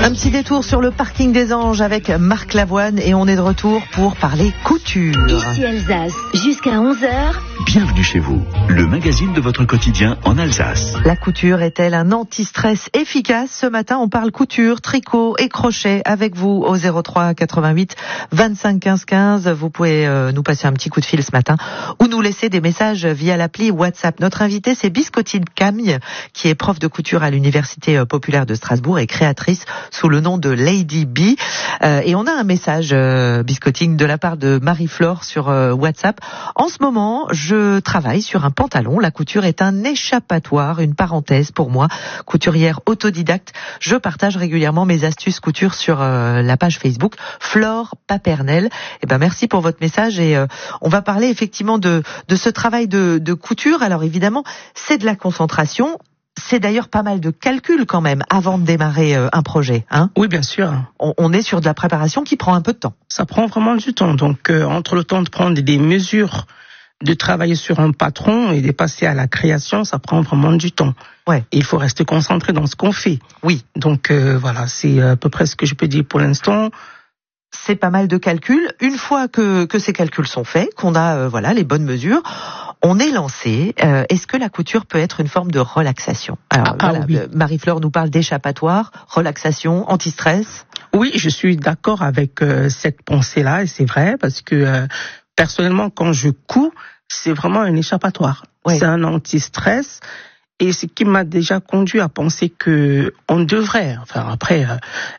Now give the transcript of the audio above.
Un petit détour sur le parking des Anges avec Marc Lavoine et on est de retour pour parler couture. Ici Alsace, jusqu'à 11h. Bienvenue chez vous, le magazine de votre quotidien en Alsace. La couture est-elle un anti-stress efficace? Ce matin, on parle couture, tricot et crochet avec vous au 03 88 25 15 15. Vous pouvez nous passer un petit coup de fil ce matin ou nous laisser des messages via l'appli WhatsApp. Notre invitée, c'est Biscottine Cagne, qui est prof de couture à l'Université populaire de Strasbourg et créatrice sous le nom de Lady B. Et on a un message, Biscottine, de la part de Marie-Flore sur WhatsApp. En ce moment, je travaille sur un pantalon. La couture est un échappatoire, une parenthèse pour moi. Couturière autodidacte, je partage régulièrement mes astuces couture sur la page Facebook Flore Papernel. Eh ben merci pour votre message et on va parler effectivement de ce travail de couture. Alors évidemment, c'est de la concentration. C'est d'ailleurs pas mal de calculs quand même avant de démarrer un projet, hein? Oui, bien sûr. On est sur de la préparation qui prend un peu de temps. Ça prend vraiment du temps. Donc, entre le temps de prendre des mesures, de travailler sur un patron et de passer à la création, ça prend vraiment du temps. Ouais. Et il faut rester concentré dans ce qu'on fait. Oui. Donc, voilà, c'est à peu près ce que je peux dire pour l'instant. C'est pas mal de calculs. Une fois que ces calculs sont faits, qu'on a les bonnes mesures, on est lancé. Est-ce que la couture peut être une forme de relaxation? Alors oui. Marie-Flore nous parle d'échappatoire, relaxation, anti-stress. Oui, je suis d'accord avec cette pensée-là et c'est vrai parce que personnellement, quand je couds, c'est vraiment un échappatoire. Ouais. C'est un anti-stress. Et ce qui m'a déjà conduit à penser que on devrait, enfin après,